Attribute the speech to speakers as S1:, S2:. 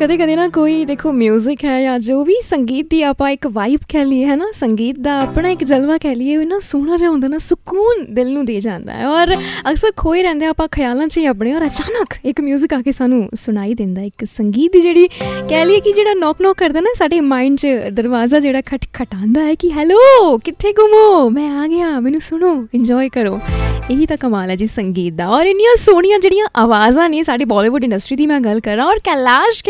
S1: ਕਦੇ ਕਦੇ ਨਾ ਕੋਈ ਦੇਖੋ ਮਿਊਜ਼ਿਕ ਹੈ ਜਾਂ ਜੋ ਵੀ ਸੰਗੀਤ ਦੀ ਆਪਾਂ ਇੱਕ ਵਾਈਬ ਕਹਿ ਲਈਏ ਹੈ ਨਾ, ਸੰਗੀਤ ਦਾ ਆਪਣਾ ਇੱਕ ਜਲਵਾ ਕਹਿ ਲਈਏ, ਉਹ ਇੰਨਾ ਸੋਹਣਾ ਜਿਹਾ ਹੁੰਦਾ ਨਾ, ਸਕੂਨ ਦਿਲ ਨੂੰ ਦੇ ਜਾਂਦਾ ਹੈ। ਔਰ ਅਕਸਰ ਖੋਏ ਰਹਿੰਦੇ ਆਪਾਂ ਖਿਆਲਾਂ 'ਚ ਹੀ ਆਪਣੇ, ਔਰ ਅਚਾਨਕ ਇੱਕ ਮਿਊਜ਼ਿਕ ਆ ਕੇ ਸਾਨੂੰ ਸੁਣਾਈ ਦਿੰਦਾ। ਇੱਕ ਸੰਗੀਤ ਦੀ ਜਿਹੜੀ ਕਹਿ ਲਈਏ ਕਿ ਜਿਹੜਾ ਨੌਕ ਨੌਕ ਕਰਦਾ ਨਾ ਸਾਡੇ ਮਾਈਂਡ 'ਚ, ਦਰਵਾਜ਼ਾ ਜਿਹੜਾ ਖਟਖਟਾਉਂਦਾ ਹੈ ਕਿ ਹੈਲੋ ਕਿੱਥੇ ਘੁੰਮੋ, ਮੈਂ ਆ ਗਿਆ, ਮੈਨੂੰ ਸੁਣੋ, ਇੰਜੋਏ ਕਰੋ। ਇਹੀ ਤਾਂ ਕਮਾਲ ਹੈ ਜੀ ਸੰਗੀਤ ਦਾ। ਔਰ ਇੰਨੀਆਂ ਸੋਹਣੀਆਂ ਜਿਹੜੀਆਂ ਆਵਾਜ਼ਾਂ ਨੇ ਸਾਡੀ ਬਾਲੀਵੁੱਡ ਇੰਡਸਟਰੀ ਦੀ ਮੈਂ ਗੱਲ ਕਰਾਂ, ਔਰ ਕੈਲਾਸ਼